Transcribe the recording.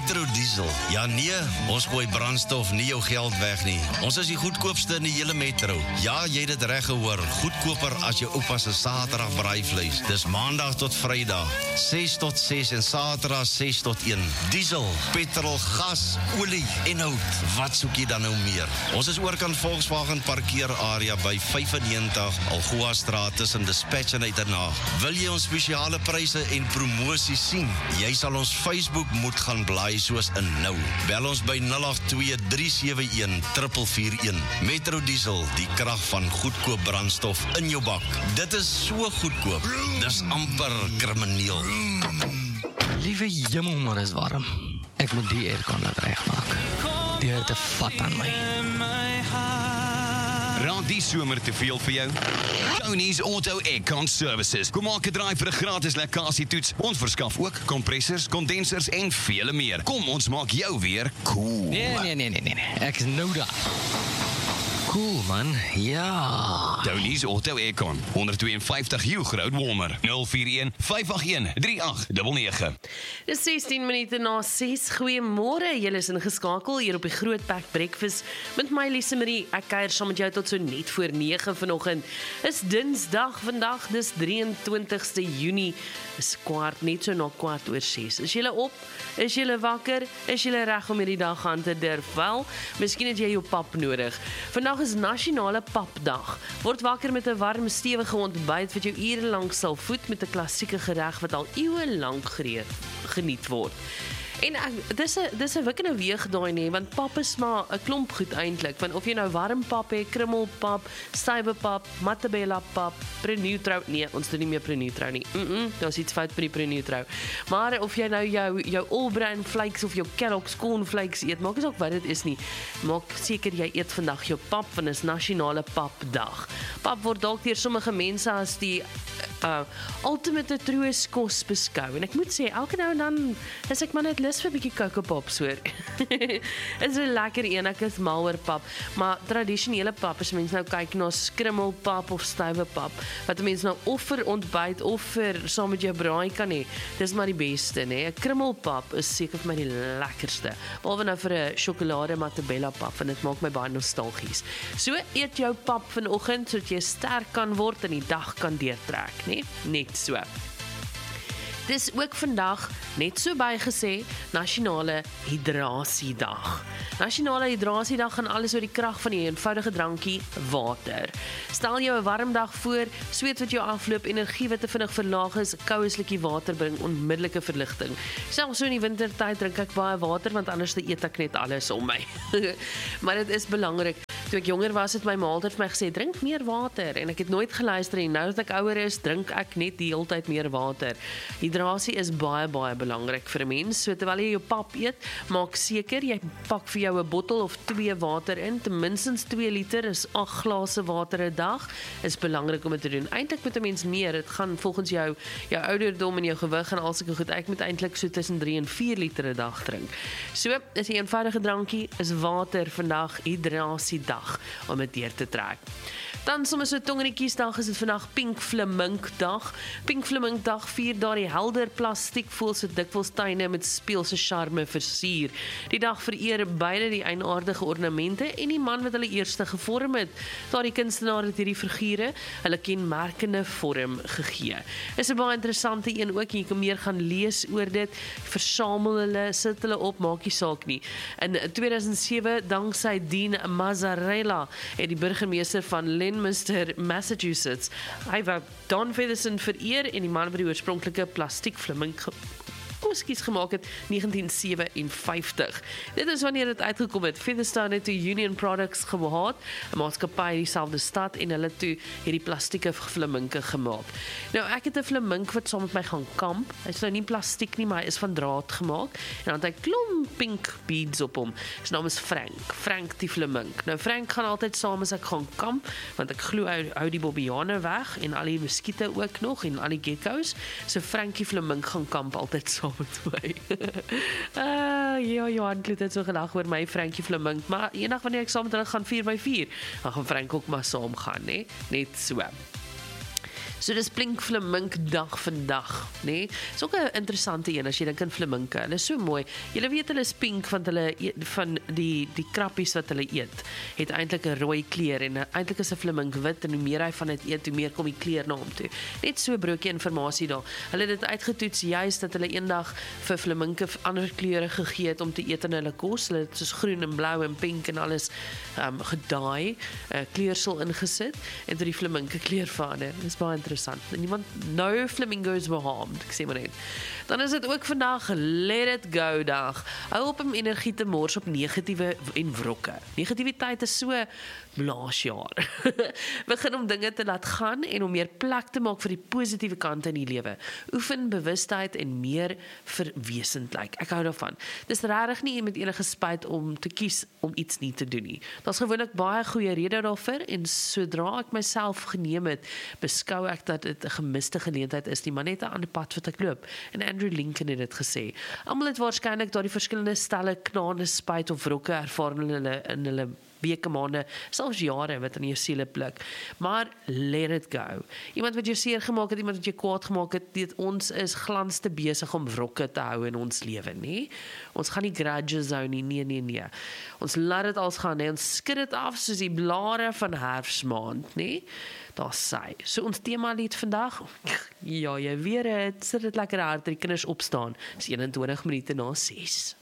Metro Diesel. Ja nee, ons gooi brandstof nie jou geld weg nie. Ons is die goedkoopste in die hele Metro. Ja, jy het dit reg gehoor. Goedkoper as jou oupa se Saterdag braaivleis. Dis Maandag tot Vrydag, 6 tot 6 en Saterdag 6 tot 1. Diesel, petrol, gas, olie en hout. Wat soek jy dan nou meer? Ons is oorkant Volkswagen parkeerarea by 95 Algoa Straat tussen Dispatch en Uiternaag. Wil jy ons spesiale pryse en promosies sien? Jy sal ons Facebook moet gaan blaai soos in nou. Bel ons by 082-371-441. Metro Diesel, die krag van goedkoop brandstof in jou bak. Dit is so goedkoop. Dis amper krimineel. Liewe jemmel, maar is warm. Ek moet die aircon laat regmaak. Die hitte vat aan my. Raak die somer te veel vir jou? Tony's Auto Aircon Services. Kom maak 'n draai vir 'n gratis lekkasietoets. Ons verskaf ook kompressors, kondensers en vele meer. Kom, ons maak jou weer cool. Nee. Ek is nou daar. Cool man, ja. Tony's Auto Aircon, 152 Hugh Road Walmer, 041-581-3899. Dis 16 minute na 6. Goeiemôre, julle is ingeskakel hier op die Groot Pack Breakfast met my Lise Marie. Ek kuier saam met jou tot so net voor 9 vanoggend. Is Dinsdag vandag, dis 23ste Junie. Is net so na 6:15. Is julle op? Is julle wakker? Is julle reg om hierdie dag aan te durf? Wel, miskien het jy jou pap nodig. Vandag is Nasionale Papdag. Word wakker met 'n warm, stewige ontbyt wat jou ure lank sal voed met 'n klassieke gereg wat al eeue lank geniet word. En dis 'n wikkende weeg daai nie, want pap is maar 'n klomp goed eintlik. Want of jy nou warm pap het, krummelpap, stywe pap, Matabella pap, Preneutro, nee, ons doen nie meer Preneutro nie. Daar's iets fout met die Preneutro. Maar of jy nou jou All-Bran flakes of jou Kellogg's cornflakes eet, maak nie saak wat dit is nie. Maak seker jy eet vandag jou pap, want dit is Nasionale Papdag. Pap word dalk deur sommige mense as die ultimate trooskos beskou. En ek moet sê, elke nou en dan is ek maar net lus vir 'n bietjie kookopop, hoor. Is 'n lekker een, ek is mal oor pap. Maar tradisionele pap, as mense nou kyk na skrimmelpap of stywe pap, wat mense nou of vir ontbyt of vir saam met jou braai kan hê, dis maar die beste, né? 'n Krummelpap is seker vir my die lekkerste. Behalwe nou vir 'n sjokolade Matabella pap, en dit maak my baie nostalgies. So eet jou pap vanoggend sodat jy sterk kan word en die dag kan deurtrek, né? Net so. Dis ook vandag, net so bygesê, Nasionale Hidrasiedag. Nasionale Hidrasiedag gaan alles oor die krag van die eenvoudige drankie water. Stel jou 'n warm dag voor, sweet wat jou afloop, energie wat te vinnig verlaag is, 'n koue slukkie water bring onmiddellike verligting. Selfs so in die wintertyd drink ek baie water, want anders eet ek net alles om my. Maar dit is belangrik. Toe ek jonger was, het my ma altyd vir my gesê, drink meer water, en ek het nooit geluister, en nou dat ek ouer is, drink ek net die hele tyd meer water. Hydrasie is baie belangrik vir 'n mens, so terwyl jy jou pap eet, maak seker, jy pak vir jou 'n bottel of 2 water in, ten minstens 2 liter, is 8 glase water 'n dag, is belangrik om dit te doen. Eintlik moet 'n mens meer, dit gaan volgens jou ouderdom en jou gewig en al sulke goed, ek moet eintlik so tussen 3 en 4 liter 'n dag drink. So, is 'n eenvoudige drankie, is water vandag, hydrasiedag, om dit deur te trek. Dan sommer so tongerietjiesdag is dit vandag Pink Flaminkdag. Pink Flaminkdag vier daardie helder plastiek voel so dikwels tuine met speelse charme versier. Die dag vereer beide die eienaardige ornamente en die man wat hulle eerste gevorm het. Daardie kunstenaar het hierdie figure hulle kenmerkende vorm gegee. Is 'n baie interessante een ook, jy kan meer gaan lees oor dit, versamel hulle, sit hulle op, maak nie saak nie. In 2007, danksy Dean Mazzarella, het die burgemeester van Leominster, Massachusetts, hy wou Don Featherson vereer en die man wat die oorspronklike plastiek flamink gemaak het, 1957. Dit is wanneer dit uitgekom het. Featherstone het toe Union Products gehad, 'n maatskappy in dieselfde stad, en hulle toe hierdie plastieke flaminke gemaak. Nou, ek het 'n flamink wat saam met my gaan kamp. Hy is nou nie plastiek nie, maar hy is van draad gemaak, en dan het hy klomp pink beads op hom. Sy naam is Frank die flamink. Nou, Frank gaan altyd saam as ek gaan kamp, want ek glo hou die bobiane weg, en al die muskiete ook nog, en al die geckos. So Frankie flamink gaan kamp altyd saam met my. Johan het het so gelag oor my Frankie flamink, maar eendag wanneer ek saam met hulle gaan 4x4, dan gaan Frank ook maar saam gaan, net so. So dis Blink Flamink dag vandag, nee? Dis ook 'n interessante een as jy dink aan flaminke. Hulle is so mooi. Jy weet hulle is pink want hulle van die krappies wat hulle eet, het eintlik 'n rooi kleur en eintlik is 'n flamink wit en hoe meer hy van dit eet, hoe meer kom die kleur na hom toe. Net so 'n broodjie inligting daar. Hulle het dit uitgetoets juis dat hulle eendag vir flaminke ander kleure gegee het om te eet in hulle kos. Hulle het soos groen en blou en pink en alles gedaai, kleursel ingesit en toe die flaminke kleur verander. Dis baie interessant. Niemand, no flamingos were harmed, ek sê maar net. Dan is dit ook vandag Let It Go dag. Hou op om energie te mors op negatiewe en wrokke. Negativiteit is so blaasjaar. Begin om dinge te laat gaan en om meer plek te maak vir die positiewe kante in die lewe. Oefen bewustheid en meer verwesentlik. Ek hou daarvan. Dis regtig nie met enige spyt om te kies om iets nie te doen nie. Daar's gewoonlik baie goeie redes daarvoor en sodra ek myself geneem het, beskou ek dat dit 'n gemiste geleentheid is, nie maar net 'n ander pad wat ek loop. En Andrew Lincoln het dit gesê. Almal het waarskynlik daardie verskillende stelle knane, spyt of wrokke ervaar in hulle weke, maande, selfs jare wat in jou siele pluk. Maar let it go. Iemand wat jou seer gemaak het, iemand wat jou kwaad gemaak het, dit ons is glans te besig om wrokke te hou in ons lewe, nee? Ons gaan nie grudges hou nie, nee. Ons laat dit als gaan, nee? Ons skud dit af soos die blare van herfsmaand, nee? Daar sy. So ons tema lied vandag, ja, jy weet het, sit dit lekker hard, die kinders opstaan, is 21 minute na 6.